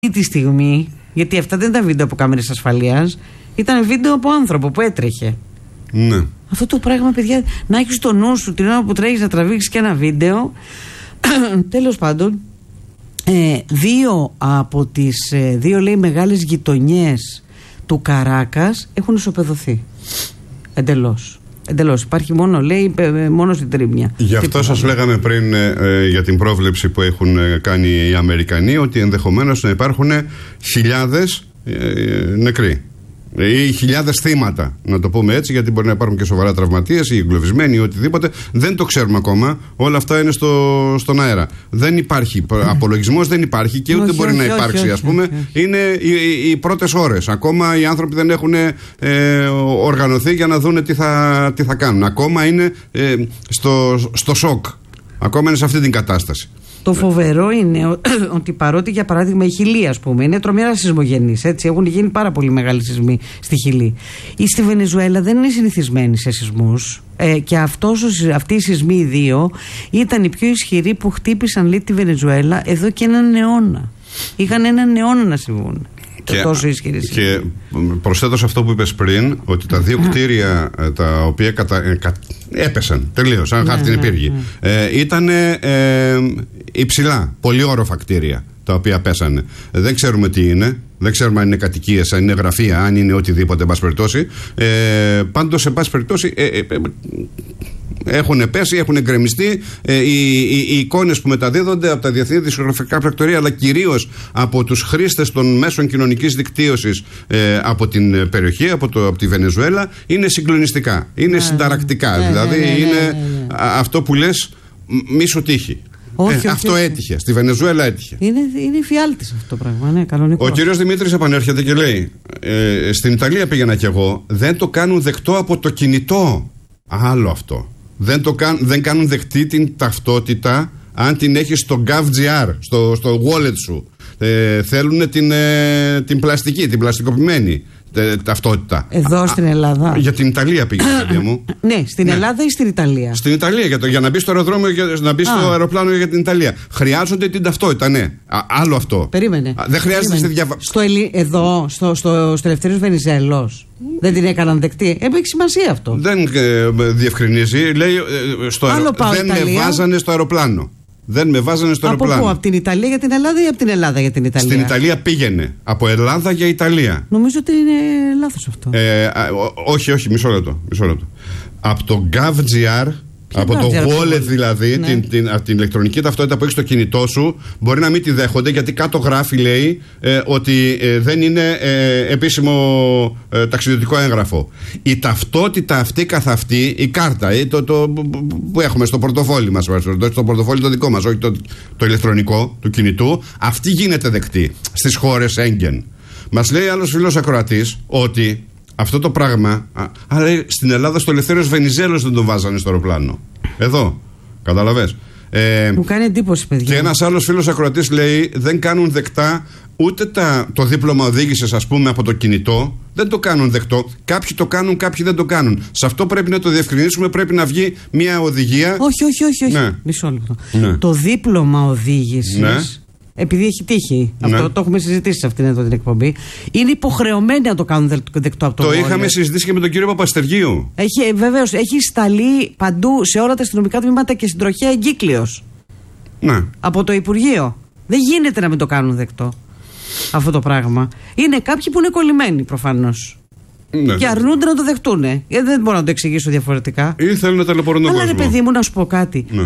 τη στιγμή, γιατί αυτά δεν ήταν βίντεο από κάμερες ασφαλείας, ήταν βίντεο από άνθρωπο που έτρεχε. Ναι. Αυτό το πράγμα, παιδιά, να έχεις στο νου σου την ώρα που τρέχεις να τραβήξεις και ένα βίντεο. Τέλος πάντων, δύο από τις λέει μεγάλες γειτονιές του Καράκας έχουν ισοπεδωθεί. Εντελώς. Υπάρχει μόνο στην Τρίμνια. Γι' αυτό σας λέγαμε πριν για την πρόβλεψη που έχουν κάνει οι Αμερικανοί, ότι ενδεχομένως να υπάρχουν χιλιάδες νεκροί ή χιλιάδες θύματα, να το πούμε έτσι, γιατί μπορεί να υπάρχουν και σοβαρά τραυματίες ή εγκλωβισμένοι ή οτιδήποτε. Δεν το ξέρουμε ακόμα. Όλα αυτά είναι στον αέρα. Δεν υπάρχει απολογισμός, δεν υπάρχει και ούτε μπορεί να υπάρξει, ας πούμε. Είναι οι πρώτες ώρες. Ακόμα οι άνθρωποι δεν έχουν οργανωθεί για να δουν τι θα κάνουν. Ακόμα είναι στο σοκ. Ακόμα είναι σε αυτή την κατάσταση. Το φοβερό είναι ότι παρότι, για παράδειγμα, η Χιλή, ας πούμε, είναι τρομερά σεισμογενής, έτσι, έχουν γίνει πάρα πολύ μεγάλοι σεισμοί στη Χιλή. Στη Βενεζουέλα δεν είναι συνηθισμένοι σε σεισμούς. Και αυτοί οι σεισμοί οι δύο ήταν οι πιο ισχυροί που χτύπησαν, λέει, τη Βενεζουέλα εδώ και έναν αιώνα. Είχαν έναν αιώνα να συμβούν. Και προσθέτω σε αυτό που είπες πριν, ότι τα δύο κτίρια τα οποία έπεσαν τελείως, σαν χάρτινη πύργη, ήταν υψηλά, πολυόροφα κτίρια τα οποία πέσανε. Δεν ξέρουμε τι είναι. Δεν ξέρουμε αν είναι κατοικίες, αν είναι γραφεία, αν είναι οτιδήποτε, εν πάση περιπτώσει. Πάντως, εν πάση περιπτώσει, έχουν πέσει, έχουν εγκρεμιστεί. Οι εικόνες που μεταδίδονται από τα διεθνή δισκογραφικά πρακτορεία, αλλά κυρίως από τους χρήστες των μέσων κοινωνικής δικτύωσης από την περιοχή, από τη Βενεζουέλα, είναι συγκλονιστικά. Είναι συνταρακτικά. Δηλαδή, είναι αυτό που λες, μη σου τύχει. Αυτό έτυχε. Στη Βενεζουέλα έτυχε. Είναι φιάλτης αυτό το πράγμα. Ναι, κανονικό. Ο κύριος Δημήτρης επανέρχεται και λέει: στην Ιταλία πήγαινα κι εγώ. Δεν το κάνουν δεκτό από το κινητό. Άλλο αυτό. Δεν κάνουν δεκτή την ταυτότητα αν την έχεις στο GovGR, στο wallet σου. Θέλουν την πλαστική, την πλαστικοποιημένη ταυτότητα. Εδώ στην Ελλάδα. Για την Ιταλία πήγε, παιδιά μου. Ναι, στην Ελλάδα ή στην Ιταλία? Στην Ιταλία, για να μπει στο αεροδρόμιο, να μπει στο αεροπλάνο για την Ιταλία. Χρειάζονται την ταυτότητα, ναι. Άλλο αυτό. Περίμενε. Δεν χρειάζεται στη Εδώ, στο Ελευθέριος Βενιζέλος, δεν την έκαναν δεκτή. Έχει σημασία αυτό. Δεν διευκρινίζει. Λέει δεν με βάζανε στο αεροπλάνο. Δεν με βάζανε στο αεροπλάνο. Από πού? Από την Ιταλία για την Ελλάδα ή από την Ελλάδα για την Ιταλία? Στην Ιταλία πήγαινε. Από Ελλάδα για Ιταλία. Νομίζω ότι είναι λάθος αυτό. Όχι, μισό λεπτό. Από το GovGR, από το wallet δηλαδή, ναι, την ηλεκτρονική ταυτότητα που έχει στο κινητό σου, μπορεί να μην τη δέχονται, γιατί κάτω γράφει, λέει, ότι δεν είναι επίσημο ταξιδιωτικό έγγραφο. Η ταυτότητα αυτή καθ' αυτή, η κάρτα που έχουμε στο πορτοφόλι μας, στο πορτοφόλι το δικό μας, όχι το ηλεκτρονικό του κινητού, αυτή γίνεται δεκτή στις χώρες Σέγγεν. Μας λέει άλλος φίλος ακροατής ότι αυτό το πράγμα, αλλά στην Ελλάδα στο Ελευθέριος Βενιζέλος δεν τον βάζανε στο αεροπλάνο. Εδώ, καταλαβες. Μου κάνει εντύπωση, παιδιά. Και ένας άλλος φίλος ακροατής λέει: δεν κάνουν δεκτά ούτε το δίπλωμα οδήγησης, ας πούμε, από το κινητό. Δεν το κάνουν δεκτό. Κάποιοι το κάνουν, κάποιοι δεν το κάνουν. Σε αυτό πρέπει να το διευκρινίσουμε. Πρέπει να βγει μια οδηγία. Όχι. Ναι. Μισό λεπτό. Ναι. Το δίπλωμα οδήγησης. Ναι. Επειδή έχει τύχει, ναι, αυτό το έχουμε συζητήσει σε αυτήν εδώ την εκπομπή, είναι υποχρεωμένοι να το κάνουν δεκτό από το είχαμε συζητήσει και με τον κύριο Παπαστεργίου. Βεβαίως, έχει σταλεί παντού σε όλα τα αστυνομικά τμήματα και στην τροχέα εγκύκλειος. Ναι. Από το Υπουργείο. Δεν γίνεται να μην το κάνουν δεκτό αυτό το πράγμα. Είναι κάποιοι που είναι κολλημένοι προφανώς. Ναι, και αρνούνται να το δεχτούν. Δεν μπορώ να το εξηγήσω διαφορετικά. Ή θέλουν να ταλαιπωρούν τον κόσμο. Αλλά ρε παιδί μου, να σου πω κάτι. Ναι.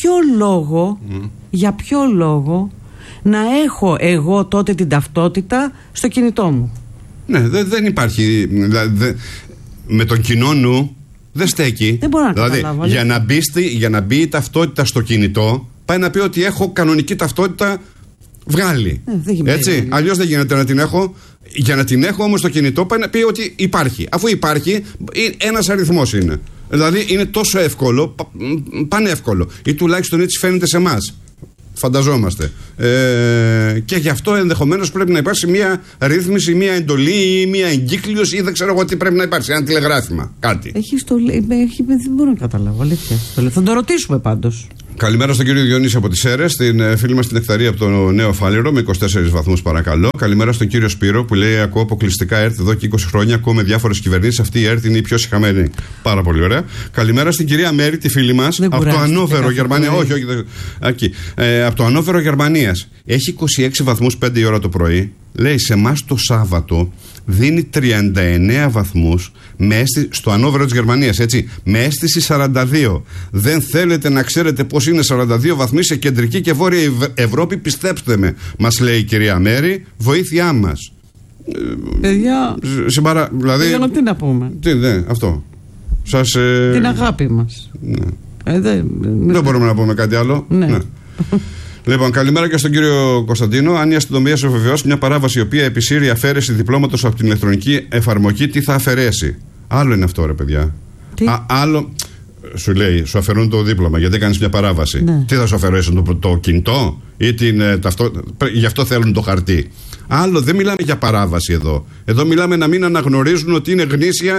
Για ποιο λόγο να έχω εγώ τότε την ταυτότητα στο κινητό μου? Ναι, δεν υπάρχει. Με τον κοινό νου δεν στέκει. Δεν μπορώ να καταλάβω. Για να μπει η ταυτότητα στο κινητό, πάει να πει ότι έχω κανονική ταυτότητα. Βγάλει. Έτσι. Αλλιώς δεν γίνεται να την έχω. Για να την έχω όμως στο κινητό, πάει να πει ότι υπάρχει. Αφού υπάρχει, ένας αριθμός είναι. Δηλαδή είναι τόσο εύκολο, πανεύκολο. Ή τουλάχιστον έτσι φαίνεται σε εμάς. Φανταζόμαστε. Και γι' αυτό ενδεχομένως πρέπει να υπάρξει μια ρύθμιση, μια εντολή ή μια εγκύκλειος ή δεν ξέρω εγώ τι πρέπει να υπάρξει. Ένα τηλεγράφημα. Κάτι. Δεν μπορώ να καταλάβω. Αλήθεια. Θα το ρωτήσουμε πάντως. Καλημέρα στον κύριο Διονύση από τις Σέρρες, την φίλη μας την Νεκταρία από το Νέο Φάληρο με 24 βαθμούς παρακαλώ. Καλημέρα στον κύριο Σπύρο που λέει: ακούω αποκλειστικά ΕΡΤ εδώ και 20 χρόνια. Ακούω με διάφορες κυβερνήσεις. Αυτή η ΕΡΤ είναι η πιο σιχαμένη. Πάρα πολύ ωραία. Καλημέρα στην κυρία Μέρη, τη φίλη μας από το Ανόβερο, Γερμανία. Όχι, εκεί. Από το Ανόβερο, Γερμανίας. Έχει 26 βαθμούς 5 η ώρα το πρωί. Λέει σε εμάς το Σάββατο δίνει 39 βαθμούς στο Ανόβερο της Γερμανίας, έτσι, με αίσθηση 42. Δεν θέλετε να ξέρετε πως είναι 42 βαθμοί σε κεντρική και βόρεια Ευρώπη, πιστέψτε με, μας λέει η κυρία Μέρη, βοήθειά μας. Παιδιά, δηλαδή, τι να πούμε. Αυτό. Την αγάπη μας. Ναι. Δεν μπορούμε να πούμε κάτι άλλο. Ναι. Λοιπόν, καλημέρα και στον κύριο Κωνσταντίνο. Αν η αστυνομία σου βεβαιώσει μια παράβαση η οποία επισύρει αφαίρεση διπλώματος από την ηλεκτρονική εφαρμογή, τι θα αφαιρέσει? Άλλο είναι αυτό, ρε παιδιά. Άλλο. Σου λέει, σου αφαιρούν το δίπλωμα γιατί κάνεις μια παράβαση. Ναι. Τι θα σου αφαιρέσουν, το κινητό ή γι' αυτό θέλουν το χαρτί. Άλλο, δεν μιλάμε για παράβαση εδώ. Εδώ μιλάμε να μην αναγνωρίζουν ότι είναι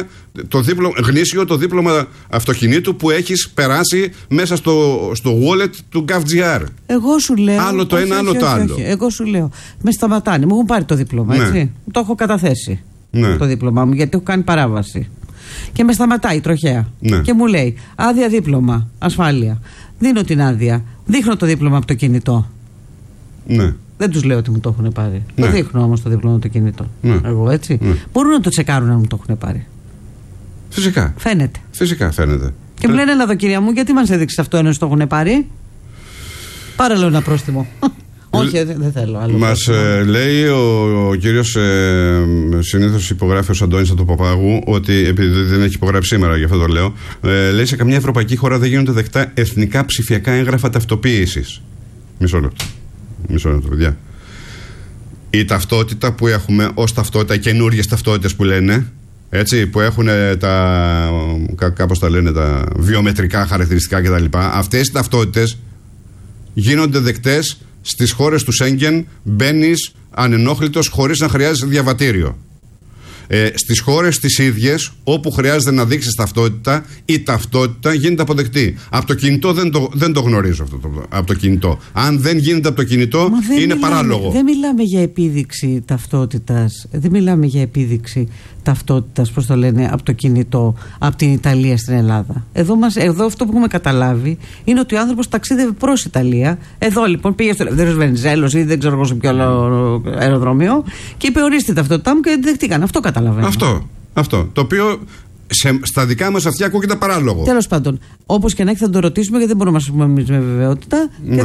γνήσιο το δίπλωμα αυτοκινήτου που έχεις περάσει μέσα στο wallet του GovGR. Εγώ σου λέω. Άλλο το ένα, άλλο το άλλο. Εγώ σου λέω. Με σταματάνε, μου έχουν πάρει το δίπλωμα, έτσι. Ναι. Το έχω καταθέσει. Ναι. Το δίπλωμά μου, γιατί έχω κάνει παράβαση. Και με σταματάει τροχαία. Ναι. Και μου λέει: άδεια δίπλωμα, ασφάλεια. Δίνω την άδεια. Δείχνω το δίπλωμα από το κινητό. Ναι. Δεν τους λέω ότι μου το έχουν πάρει. Ναι. Το δείχνω όμως το δίπλωμα από το κινητό. Ναι. Εγώ, έτσι. Ναι. Μπορούν να το τσεκάρουν αν μου το έχουν πάρει. Φυσικά. Φαίνεται. Φυσικά φαίνεται. Και μου λένε: έλα εδώ, κυρία μου, γιατί μας έδειξες αυτό ενώ το έχουν πάρει? Πάρε λέω ένα πρόστιμο. Όχι, δεν θέλω άλλο. Μας λέει ο κύριος, συνήθως υπογράφει ο Αντώνης από το Παπάγου, ότι επειδή δεν έχει υπογράψει σήμερα, γι' αυτό το λέω, λέει σε καμιά ευρωπαϊκή χώρα δεν γίνονται δεκτά εθνικά ψηφιακά έγγραφα ταυτοποίησης. Μισό λεπτό, παιδιά. Η ταυτότητα που έχουμε ως ταυτότητα, οι καινούργιες ταυτότητες που λένε, έτσι, που έχουν κάπως τα λένε τα βιομετρικά χαρακτηριστικά κτλ. Αυτές οι ταυτότητες γίνονται δεκτές στις χώρες του Σέγγεν, μπαίνεις ανενόχλητος χωρίς να χρειάζεσαι διαβατήριο. Στις χώρες τις ίδιες, όπου χρειάζεται να δείξεις ταυτότητα, η ταυτότητα γίνεται αποδεκτή. Από το κινητό δεν το γνωρίζω αυτό. Από το κινητό. Αν δεν γίνεται από το κινητό, είναι παράλογο. Δεν μιλάμε για επίδειξη ταυτότητας. Δεν μιλάμε για επίδειξη ταυτότητας, πώς το λένε, από το κινητό, από την Ιταλία στην Ελλάδα. Εδώ αυτό που έχουμε καταλάβει είναι ότι ο άνθρωπος ταξίδευε προς Ιταλία. Εδώ λοιπόν πήγε στο Ελευθέριος Βενιζέλος ή δεν ξέρω εγώ σε ποιο άλλο αεροδρόμιο και είπε: ορίστε την ταυτότητά μου, και δεν δεχτήκαν. Αυτό καταλαβαίνω. Αυτό. Το οποίο στα δικά μας αυτιά ακούγεται παράλογο. Τέλος πάντων, όπως και να έχει, θα το ρωτήσουμε γιατί δεν μπορούμε να μας πούμε εμείς με βεβαιότητα. Ναι.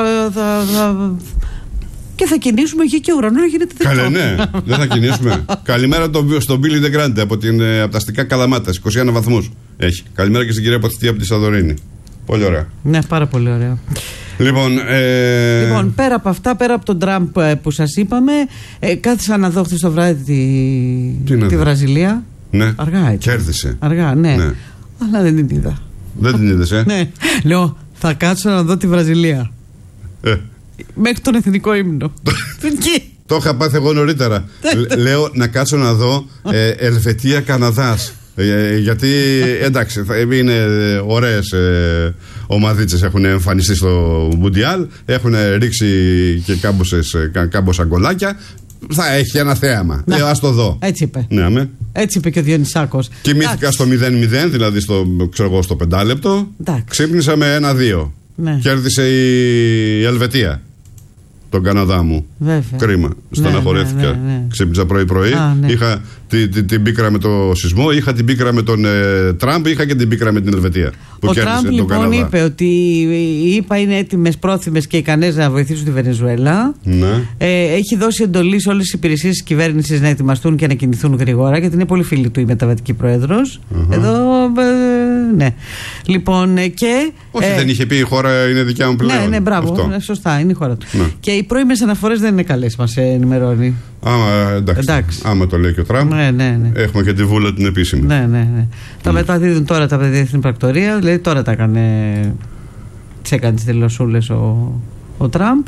Και θα κινήσουμε εκεί και ο ουρανός γίνεται δεκτό. Καλέ, ναι, δεν θα κινήσουμε. Καλημέρα στον Μπίλι Ντεγκράντε από τα αστικά Καλαμάτα, 21 βαθμούς έχει. Καλημέρα και στην κυρία Παθητή από τη Σαδωρίνη. Πολύ ωραία. Ναι, πάρα πολύ ωραία. Λοιπόν, πέρα από αυτά, πέρα από τον Τραμπ που σας είπαμε, κάθισα να δω χθες το βράδυ τη Βραζιλία. Ναι. Αργά έτσι. Κέρδισε. Αργά, ναι. Αλλά δεν την είδα. Δεν την είδες, Ναι. Λέω, θα κάτσω να δω τη Βραζιλία. Μέχρι τον εθνικό ύμνο. Το είχα πάθει εγώ νωρίτερα. Λέω να κάτσω να δω Ελβετία-Καναδάς. Γιατί εντάξει, είναι ωραίες ομαδίτσες, έχουν εμφανιστεί στο Μουντιάλ, έχουν ρίξει και κάμποσα γκολάκια. Θα έχει ένα θέαμα. Ας το δω. Έτσι είπε. Ναι, έτσι είπε και ο Διονυσάκος. Κοιμήθηκα στο 0-0, δηλαδή στο 5 λεπτό. Ξύπνησα με 1-2. Ναι. Κέρδισε η Ελβετία τον Καναδά μου. Βέβαια. Κρίμα. Στεναχωρέθηκα. Ναι. Ξύπνησα πρωί-πρωί. Ναι. Είχα την πίκρα με το σεισμό, είχα την πίκρα με τον Τραμπ, είχα και την πίκρα με την Ελβετία. Ο Τραμπ λοιπόν είπε ότι οι ΗΠΑ είναι έτοιμες, πρόθυμες και ικανές να βοηθήσουν τη Βενεζουέλα. Ναι. Έχει δώσει εντολή σε όλες τις υπηρεσίες της κυβέρνησης να ετοιμαστούν και να κινηθούν γρήγορα, γιατί είναι πολύ φίλη του η μεταβατική πρόεδρος. Εδώ. Ναι. Λοιπόν, και. Όχι, δεν είχε πει η χώρα είναι δικιά μου πλέον. Ναι, μπράβο. Σωστά, είναι η χώρα του. Ναι. Και οι πρώιμες αναφορές δεν είναι καλές, μας ενημερώνει. Εντάξει. Άμα το λέει και ο Τραμπ, ναι. έχουμε και τη βούλα την επίσημη. Ναι. Τα μεταδίδουν τώρα τα διεθνή πρακτορία, δηλαδή τώρα τα έκανε. Τις έκανε τις δηλωσούλες ο Τραμπ.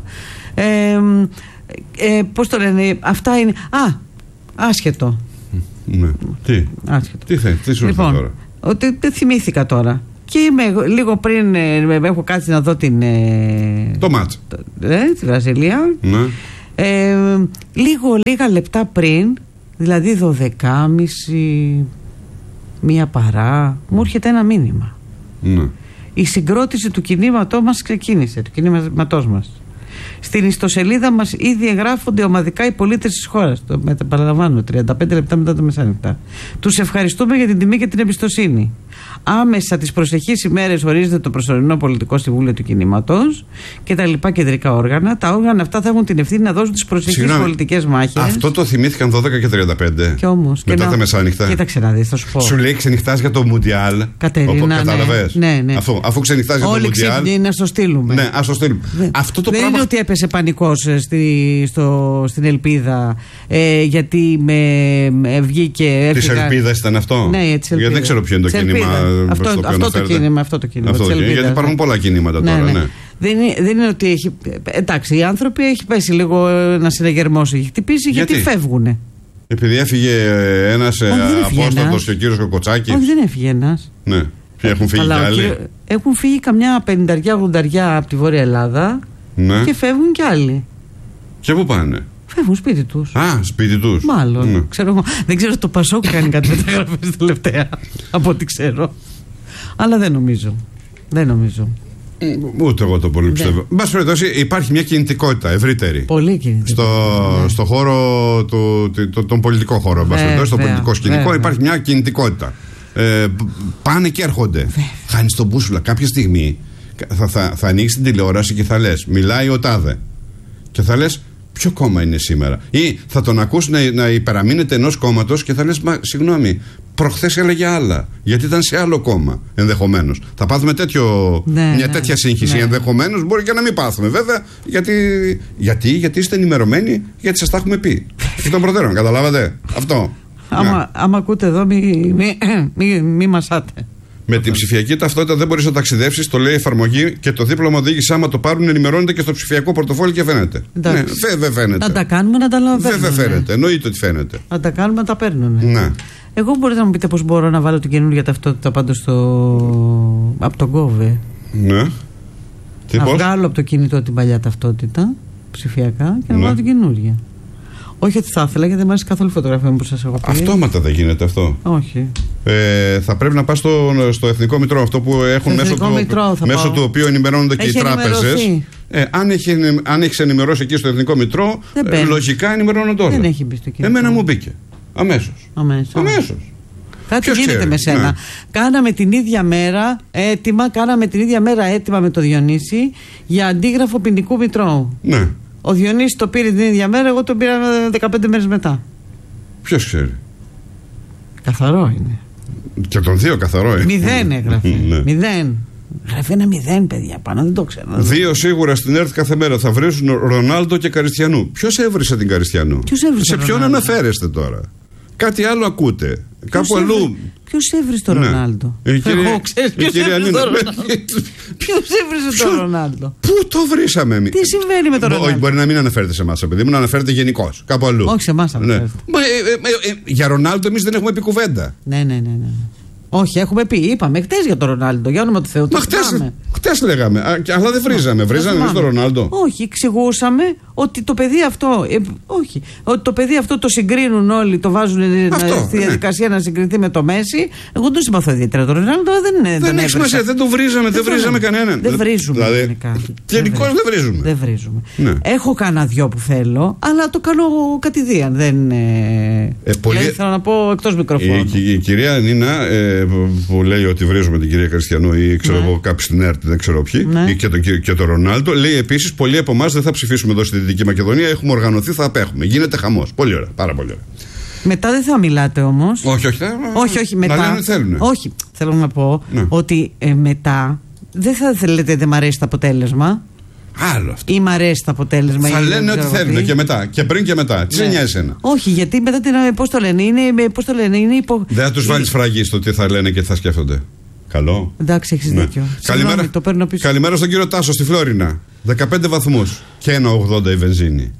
Πώς το λένε, αυτά είναι. Άσχετο. Ναι. Τι? Άσχετο. Τι σου λοιπόν, τώρα? Ότι θυμήθηκα τώρα. Και είμαι λίγο πριν, έχω κάτσει να δω το μάτς. Τη Βραζιλία. Ναι. Λίγα λεπτά πριν, δηλαδή 12.30, μία παρά, μου έρχεται ένα μήνυμα. Ναι. Η συγκρότηση του κινήματός μας ξεκίνησε, του κινήματός μας. Στην ιστοσελίδα μας ήδη εγγράφονται ομαδικά οι πολίτες της χώρας. Το παραλαμβάνω, 35 λεπτά μετά το μεσάνυχτα. Τους ευχαριστούμε για την τιμή και την εμπιστοσύνη. Άμεσα τις προσεχείς ημέρες ορίζεται το προσωρινό πολιτικό συμβούλιο του κινήματος και τα λοιπά κεντρικά όργανα. Τα όργανα αυτά θα έχουν την ευθύνη να δώσουν τις προσεχείς πολιτικές μάχες. Αυτό το θυμήθηκαν 12 και 35. Και όμως, μετά τα μεσάνυχτα. Κοίταξε να δεις, θα σου πω. Σου λέει ξενυχτάς για το Μουντιάλ. Κατερίνα, ναι. Αφού ξενυχτάς για το Μουντιάλ. Όλοι ξύπνοι, να στο στείλουμε. Ναι, ας το στείλουμε. Αυτό το δεν πράγμα... είναι ότι έπεσε πανικός στην Ελπίδα γιατί βγήκε. Της Ελπίδας ήταν αυτό. Ναι, γιατί δεν ξέρω ποιο είναι το κίνημα. Αυτό το κίνημα. Γιατί υπάρχουν πολλά κινήματα τώρα. Ναι. Δεν είναι ότι έχει. Εντάξει, οι άνθρωποι έχει πέσει λίγο ένα συναγερμός, έχει χτυπήσει γιατί φεύγουνε. Επειδή έφυγε ένας απόστατος και ο κύριος Κοκοτσάκης. Όχι, δεν έφυγε ένας. Ναι. Έχουν φύγει κι άλλοι. Έχουν φύγει καμιά 50-80 από τη Βόρεια Ελλάδα. Ναι. Και φεύγουν κι άλλοι. Και πού πάνε? Φεύγουν σπίτι τους. Σπίτι τους. Μάλλον. Ναι. Δεν ξέρω, το Πασόκ κάνει κάτι μεταγραφές τελευταία. Από ό,τι ξέρω. Αλλά δεν νομίζω. Ούτε εγώ το πολύ πιστεύω. Εν πάση περιπτώσει, υπάρχει μια κινητικότητα ευρύτερη. Πολύ κινητικότητα. Στο χώρο, τον πολιτικό χώρο. Στο πολιτικό σκηνικό υπάρχει μια κινητικότητα. Πάνε και έρχονται. Χάνεις τον μπούσουλα. Κάποια στιγμή θα ανοίξει την τηλεόραση και θα λες, μιλάει ο τάδε. Και θα λες, ποιο κόμμα είναι σήμερα? Ή θα τον ακούς να υπεραμείνεται ενός κόμματος και θα λες, μα συγγνώμη, προχθές έλεγε άλλα. Γιατί ήταν σε άλλο κόμμα, ενδεχομένως. Θα πάθουμε μια τέτοια σύγχυση. Ενδεχομένως μπορεί και να μην πάθουμε, βέβαια. Γιατί είστε ενημερωμένοι, γιατί σας τα έχουμε πει. Και των προτέρων, καταλάβατε αυτό. Άμα ακούτε εδώ, μη μασάτε. Με την ψηφιακή ταυτότητα δεν μπορείς να ταξιδεύσεις, το λέει η εφαρμογή, και το δίπλωμα οδήγηση, άμα το πάρουν, ενημερώνεται και στο ψηφιακό πορτοφόλι και φαίνεται. Ναι, δεν φαίνεται. Να τα κάνουμε, να τα λαβαίνουμε. Δεν φαίνεται. Εννοείται ότι φαίνεται. Να τα κάνουμε, να τα παίρνουμε. Ναι. Εγώ μπορείτε να μου πείτε πώς μπορώ να βάλω την καινούργια ταυτότητα πάντως από τον Κόβε. Ναι. Να βγάλω από το κινητό την παλιά ταυτότητα ψηφιακά και να βάλω την καινούργια. Όχι ότι θα ήθελα, γιατί δεν μου αρέσει καθόλου η φωτογραφία μου που σας έχω πει. Αυτόματα δεν γίνεται αυτό. Όχι. Θα πρέπει να πας στο Εθνικό Μητρό, αυτό που έχουν μέσω του οποίου ενημερώνονται και οι τράπεζες. Αν έχεις ενημερώσει εκεί στο Εθνικό Μητρό, λογικά ενημερώνονται όλα. Δεν έχει μπει στο κινητό. Εμένα μου μπήκε. Αμέσως. Κάτι γίνεται με σένα. Ναι. Κάναμε την ίδια μέρα έτοιμα με το Διονύση για αντίγραφο ποινικού μητρώου. Ναι. Ο Διονύσης το πήρε την ίδια μέρα, εγώ το πήρα 15 μέρες μετά. Ποιος ξέρει? Καθαρό είναι. Και τον δύο καθαρό είναι. 0 έγραφε. 0. Γράφει ένα 0, παιδιά, πάνω, δεν το ξέρω. 2 σίγουρα στην ΕΡΤ κάθε μέρα θα βρίσουν Ρονάλντο και Καριστιανού. Ποιος έβρισε την Καριστιανού? Σε ποιον αναφέρεστε τώρα? Κάτι άλλο ακούτε? Κάπου αλλού. Ποιος έβρισε τον Ρονάλντο? Εγώ ξέρω ποιος έβρισε τον Ρονάλντο. Ποιος έβρισε τον Ρονάλντο? Πού το βρήσαμε εμείς? Τι συμβαίνει με τον Ρονάλντο? Όχι, μπορεί να μην αναφέρεται σε εμάς, επειδή μου να αναφέρεται γενικώς. Κάπου αλλού. Όχι, σε εμάς αναφέρεται. Για Ρονάλντο εμείς δεν έχουμε πει κουβέντα. Ναι. Όχι, έχουμε πει, είπαμε χτες για τον Ρονάλντο, για όνομα του Θεού. Χτες λέγαμε, αλλά δεν βρίζαμε. Βρίζαμε εμείς τον Ρονάλντο. Όχι, εξηγούσαμε ότι το παιδί αυτό. Ότι το παιδί αυτό το συγκρίνουν όλοι, το βάζουν στη διαδικασία να συγκριθεί με το Μέση. Εγώ δεν το συμπαθώ ιδιαίτερα τον Ρονάλντο, δεν έχει σημασία, δεν το βρίζαμε, δεν βρίζαμε κανέναν. Δεν βρίζουμε. Γενικώς δεν βρίζουμε. Έχω κάνα δυο που θέλω, αλλά το κάνω κατηδίαν. Δεν. Θέλω να πω εκτός μικροφώνου. Η κυρία Νίνα που λέει ότι βρίζουμε την κυρία Καριστιανού ή ξέρω εγώ κάποιοι στην ΕΡΤ, δεν ξέρω ποιοι, και τον Ρονάλντο, λέει επίσης πολλοί από εμάς δεν θα ψηφίσουμε εδώ στη Δυτική Μακεδονία, έχουμε οργανωθεί, θα απέχουμε. Γίνεται χαμός. Πολύ ωραία, πάρα πολύ ωραία. Μετά δεν θα μιλάτε όμως. Όχι, μετά. Να λένε θέλουν. Όχι, θέλω να πω ότι μετά δεν θα λέτε δεν μ' αρέσει το αποτέλεσμα. Άλλο αυτό. Ή μ' αρέσει το αποτέλεσμα. Θα λένε ότι θέλουν και μετά. Και πριν και μετά. Τι σε νοιάζει εσένα? Όχι, γιατί μετά πώς το λένε. Δεν θα τους βάλεις φραγή στο τι θα λένε και τι θα σκέφτονται. Καλό. Εντάξει, έχεις δίκιο. Καλημέρα στον κύριο Τάσο στη Φλόρινα. 15 βαθμούς και 1,80 η βενζίνη.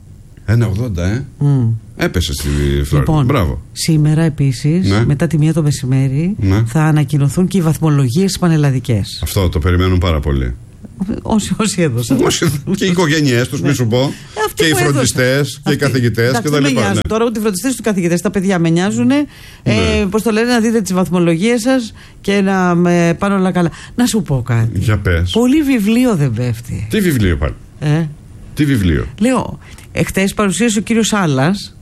1,80 έπεσε στη Φλόριντα. Λοιπόν, μπράβο. Σήμερα επίσης, μετά τη 1 το μεσημέρι, θα ανακοινωθούν και οι βαθμολογίες πανελλαδικές. Αυτό το περιμένουν πάρα πολύ. Όσοι έδωσαν. Και οι οικογένειές τους, μη σου πω. Και οι φροντιστές και οι καθηγητές κτλ. Τώρα ούτε οι φροντιστές και οι καθηγητές, τα παιδιά με νοιάζουν. Πώς το λένε, να δείτε τις βαθμολογίες σας και να πάνε όλα καλά. Να σου πω κάτι. Για πες. Πολύ βιβλίο δεν πέφτει. Τι βιβλίο πάλι? Τι βιβλίο? Λέω, εχθές παρουσίασε ο κύριος Άλλας.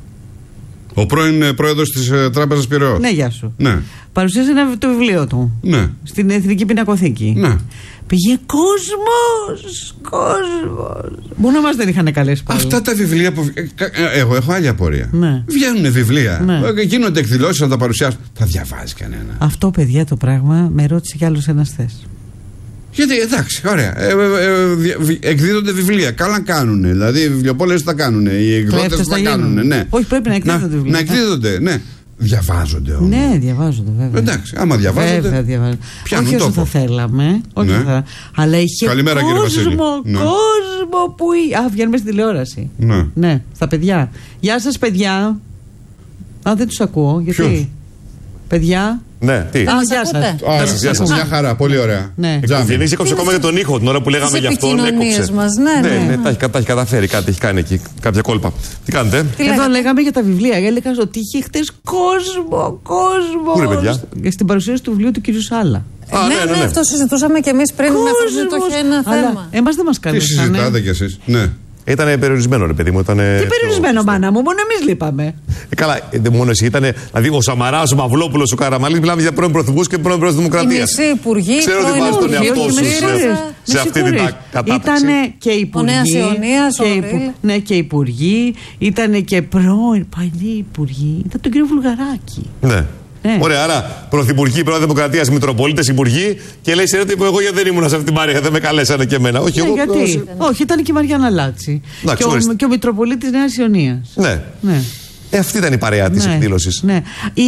Ο πρώην πρόεδρος της Τράπεζας Πειραιώς. Ναι, γεια σου. Ναι. Παρουσίασε το βιβλίο του. Ναι. Στην Εθνική Πινακοθήκη. Ναι. Πήγε κόσμος. Μόνο εμάς δεν είχαν καλέσει πάλι. Αυτά τα βιβλία που. Εγώ έχω άλλη απορία. Ναι. Βγαίνουν βιβλία. Ναι. Γίνονται εκδηλώσεις να τα παρουσιάσουν. Θα διαβάζει κανένα? Αυτό, παιδιά, το πράγμα με ρώτησε κι άλλος ένας χθες. Γιατί εντάξει, ωραία. Εκδίδονται βιβλία. Καλά κάνουν. Δηλαδή οι βιβλιοπόλες τα κάνουν. Οι εκδότες τα κάνουν. Ναι. Όχι, πρέπει να εκδίδονται βιβλία. Να εκδίδονται, ναι. Διαβάζονται όμως. Ναι, διαβάζονται βέβαια. Εντάξει, άμα διαβάζονται. Βέβαια, διαβάζονται. Όχι όσο θα θέλαμε. Όχι θα... Αλλά είχε καλημέρα, κόσμο που. Βγαίνουμε στη τηλεόραση. Ναι, στα παιδιά. Γεια σας, παιδιά. Δεν τους ακούω. Γιατί? Ποιος? Παιδιά. Ναι, τι. Γεια σας. Μια χαρά, πολύ ωραία. Γεννήσει έκοψε ακόμα για τον ήχο την ώρα που λέγαμε για αυτόν. Ναι, τα έχει καταφέρει κάτι, έχει κάνει εκεί κάποια κόλπα. Τι κάνετε? Εδώ λέγαμε για τα βιβλία. Έλεγα ότι είχε χτες κόσμο. Πού είναι, παιδιά? Στην παρουσίαση του βιβλίου του κ. Σάλα. Ναι, αυτό συζητούσαμε και εμείς πριν. Το είχε ένα θέμα. Εμάς δεν μας καλέσανε. Τι συζητάτε κι εσείς? Ναι. Ήταν περιορισμένο, ρε παιδί μου. Τι περιορισμένο, μάνα μου, μόνο εμείς λείπαμε. Καλά, μόνο εσύ ήταν. Δηλαδή, ο Σαμαράς, ο Μαυλόπουλος, ο Καραμανλής, μιλάμε για πρώην πρωθυπουργούς και πρώην πρόεδρος της Δημοκρατίας. Οι μισοί υπουργοί, ξέρω ότι βάζει τον εαυτό σου σε αυτή την κατάταξη. Ήτανε και υπουργοί. Ναι, και υπουργοί. Ήτανε και πρώην παλιοί υπουργοί. Ήταν τον κύριο Βουλγαράκη. Ναι. Ναι. Ωραία, άρα πρωθυπουργοί, πρόεδροι Δημοκρατίας, Μητροπολίτες, υπουργοί, και λέει: ξέρετε που εγώ δεν ήμουν σε αυτή τη Μαρία, δεν με καλέσανε και εμένα. Όχι, εγώ. Γιατί? Όχι, ήταν και η Μαριάννα Λάτση. Και ο Μητροπολίτης Νέας Ιωνίας. Ναι. Αυτή ήταν η παρέα της εκδήλωσης. Ναι.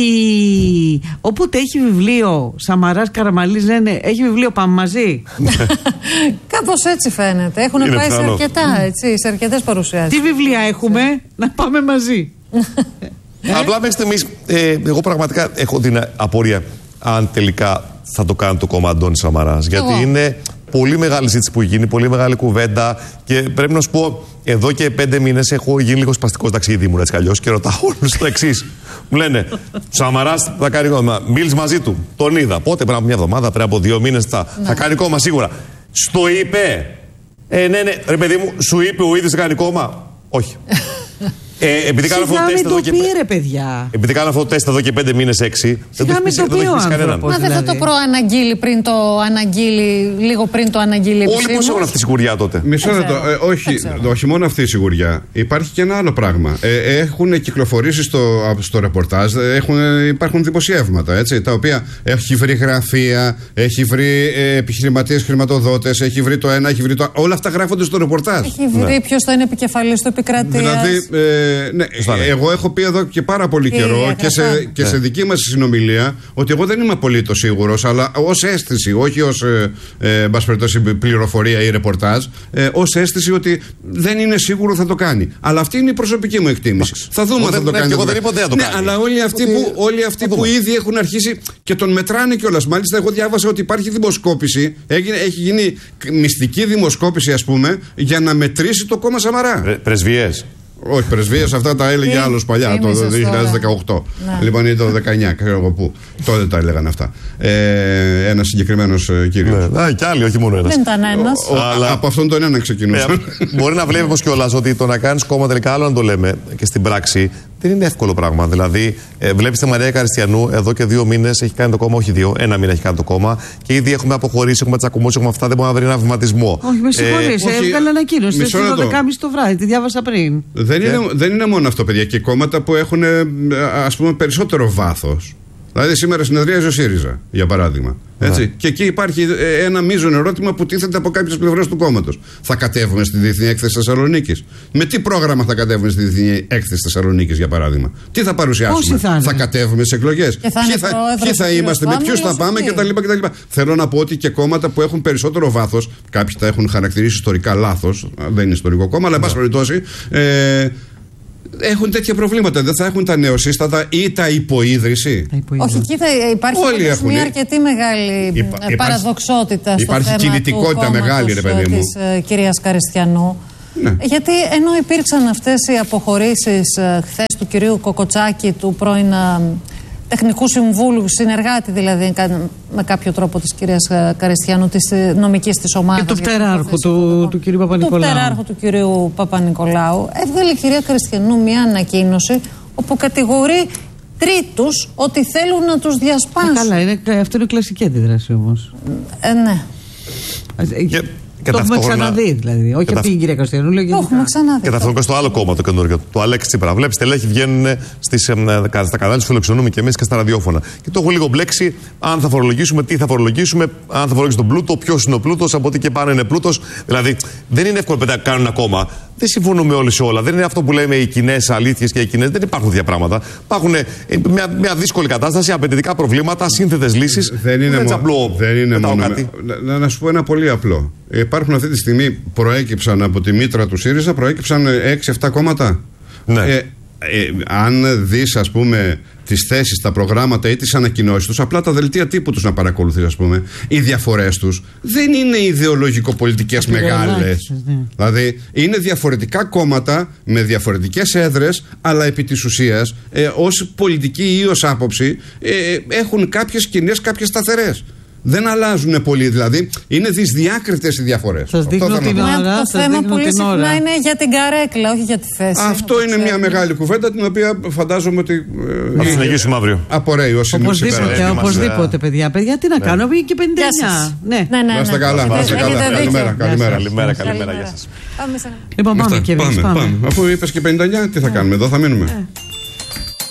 Όποτε έχει βιβλίο Σαμαράς, Καραμανλής, λένε: έχει βιβλίο, πάμε μαζί. Κάπως έτσι φαίνεται. Έχουν πάει σε αρκετά, σε αρκετές παρουσιάσεις. Τι βιβλία έχουμε, να πάμε μαζί. Απλά μέχρι στιγμής, εγώ πραγματικά έχω την απορία αν τελικά θα το κάνει το κόμμα Αντώνης Σαμαράς. Γιατί είναι πολύ μεγάλη συζήτηση που γίνει, πολύ μεγάλη κουβέντα, και πρέπει να σου πω, εδώ και 5 μήνες έχω γίνει λίγο σπαστικός ταξίδι μου, έτσι κι αλλιώς, και ρωτάω όλους το εξής. Μου λένε: Σαμαράς θα κάνει κόμμα. Μίλησε μαζί του. Τον είδα. Πότε? Πριν από μια εβδομάδα, πριν από 2 μήνες θα κάνει κόμμα σίγουρα. Στο είπε? Ναι, ρε παιδί μου, σου είπε ο ίδιος θα κάνει κόμμα? Όχι. Επειδή κάνω αυτό το τεστ εδώ και 5 μήνες, 6, δεν το έχει πει κανέναν. Μα δεν θα το προαναγγείλει πριν το αναγγείλει, λίγο πριν το αναγγείλει επισήμως? Όλοι πώς έχουν αυτή η σιγουριά τότε? Μισό λεπτό. Όχι μόνο αυτή η σιγουριά. Υπάρχει και ένα άλλο πράγμα. Έχουν κυκλοφορήσει στο ρεπορτάζ, υπάρχουν δημοσιεύματα, έτσι, τα οποία έχει βρει γραφεία, έχει βρει επιχειρηματίες, χρηματοδότες, έχει βρει το ένα, έχει βρει το άλλο. Όλα αυτά γράφονται στο ρεπορτάζ. Έχει βρει ποιος θα είναι επικεφαλής του επικρατείας. Δηλαδή, ναι, εγώ έχω πει εδώ και πάρα πολύ καιρό και σε δική μας συνομιλία ότι εγώ δεν είμαι απολύτως σίγουρος, αλλά ως αίσθηση, όχι ως πληροφορία ή ρεπορτάζ, ως αίσθηση ότι δεν είναι σίγουρο θα το κάνει. Αλλά αυτή είναι η προσωπική μου εκτίμηση. Θα δούμε αν θα το κάνει. Εγώ δεν είπα ότι θα το κάνει. Αλλά όλοι αυτοί που ήδη έχουν αρχίσει και τον μετράνε κιόλας. Μάλιστα, εγώ διάβασα ότι υπάρχει δημοσκόπηση, έχει γίνει μυστική δημοσκόπηση, ας πούμε, για να μετρήσει το κόμμα Σαμαρά. Πρεσβείες. Όχι, πρεσβείες, αυτά τα έλεγε άλλος παλιά, το 2018. Λοιπόν, ή το 19, ξέρω εγώ πού. Τότε τα έλεγαν αυτά. Ένας συγκεκριμένος κύριος. Και άλλοι, όχι μόνο ένας. Δεν ήταν ένας. Από αυτόν τον ένα ξεκινούσαν. Μπορεί να βλέπει όμως κιόλας ότι το να κάνεις κόμμα τελικά, άλλο να το λέμε και στην πράξη, δεν είναι εύκολο πράγμα. Δηλαδή, βλέπεις τη Μαρία Καριστιανού, εδώ και 2 μήνες έχει κάνει το κόμμα, όχι 2, 1 μήνα έχει κάνει το κόμμα, και ήδη έχουμε αποχωρήσει, έχουμε τσακωμώσει, έχουμε αυτά, δεν μπορεί να βρει ένα βηματισμό. Όχι, με συγχωρείς, έβγαλε ανακοίνωση στις 12.30 το βράδυ, τη διάβασα πριν. Δεν είναι μόνο αυτό, παιδιά, και κόμματα που έχουν, ας πούμε, περισσότερο βάθος. Δηλαδή, σήμερα συνεδρίαζε ο ΣΥΡΙΖΑ, για παράδειγμα. Έτσι. Και εκεί υπάρχει ένα μείζον ερώτημα που τίθεται από κάποιες πλευρές του κόμματος. Θα κατέβουμε στη Διεθνή Έκθεση Θεσσαλονίκης? Με τι πρόγραμμα θα κατέβουμε στη Διεθνή Έκθεση Θεσσαλονίκης, για παράδειγμα? Τι θα παρουσιάσουμε? Θα κατέβουμε σε εκλογές? Ποιοι θα είμαστε? Με ποιους θα πάμε? κτλ. Θέλω να πω ότι και κόμματα που έχουν περισσότερο βάθος, κάποιοι τα έχουν χαρακτηρίσει ιστορικά λάθος, δεν είναι ιστορικό κόμμα, αλλά εν πάση περιπτώσει. Έχουν τέτοια προβλήματα. Δεν θα έχουν τα νεοσύστατα ή τα υποίδρυση? Όχι, εκεί θα υπάρχει μια αρκετή μεγάλη παραδοξότητα στο υπάρχει θέμα κινητικότητα του μεγάλη, ρε παιδί μου, της κυρίας Καριστιανού. Ναι. Γιατί ενώ υπήρξαν αυτές οι αποχωρήσεις χθες του κυρίου Κοκοτσάκη, του πρώην τεχνικού συμβούλου, συνεργάτη δηλαδή με κάποιο τρόπο της κυρίας Καριστιανού, της νομικής της ομάδας. Και του πτεράρχου του κυρίου Παπα-Νικολάου. Του πτεράρχου του κυρίου Παπα-Νικολάου. Έβγαλε η κυρία Καριστιανού μια ανακοίνωση όπου κατηγορεί τρίτους ότι θέλουν να τους διασπάσουν. Καλά, αυτό είναι κλασική αντίδραση όμως. Ναι. Το έχουμε ξαναδεί δηλαδή. Όχι από την κυρία Καριστιανού. Το έχουμε ξαναδεί. Και ταυτόχρονα στο άλλο κόμμα το καινούργιο, το Αλέξη Τσίπρα. Βλέπει, στελέχη βγαίνουν στα κανάλια του, φιλοξενούμε και εμείς και στα ραδιόφωνα. Και το έχω λίγο μπλέξει. Αν θα φορολογήσουμε, τι θα φορολογήσουμε, αν θα φορολογήσουμε τον πλούτο, ποιος είναι ο πλούτος, από τι και πάνω είναι πλούτος. Δηλαδή, δεν είναι εύκολο να κάνουν ένα κόμμα. Δεν συμφωνούμε όλοι σε όλα. Δεν είναι αυτό που λέμε οι κοινές αλήθειες και οι κοινές. Δεν υπάρχουν τέτοια πράγματα. Υπάρχουν μια δύσκολη κατάσταση, απαιτητικά προβλήματα, σύνθετες λύσεις. Δεν είναι μόνο. Να σου πω ένα πολύ απλό. Υπάρχουν αυτή τη στιγμή, προέκυψαν από τη μήτρα του ΣΥΡΙΖΑ, προέκυψαν 6-7 κόμματα. Ναι. Αν δεις, ας πούμε, τις θέσεις, τα προγράμματα ή τις ανακοινώσεις τους, απλά τα δελτία τύπου τους να παρακολουθείς, ας πούμε, οι διαφορές τους δεν είναι ιδεολογικο-πολιτικές μεγάλες. Δηλαδή, είναι διαφορετικά κόμματα με διαφορετικές έδρες, αλλά επί της ουσίας, ως πολιτική ή ως άποψη, έχουν κάποιες κοινές, κάποιες σταθερές. Δεν αλλάζουν πολύ, δηλαδή είναι δυσδιάκριτες οι διαφορές. Σας δείχνω την ώρα. Το θέμα πολύ συχνά είναι για την καρέκλα, όχι για τη θέση. Αυτό είναι μια μεγάλη κουβέντα, την οποία φαντάζομαι ότι. Θα συνεχίσουμε αύριο. Απορρέει ως οπωσδήποτε, παιδιά. Τι να κάνω, βγήκε και 59. Ναι. Να είστε καλά. Καλημέρα, γεια σας. Λοιπόν, πάμε. Αφού είπες και 59, τι θα κάνουμε, εδώ θα μείνουμε.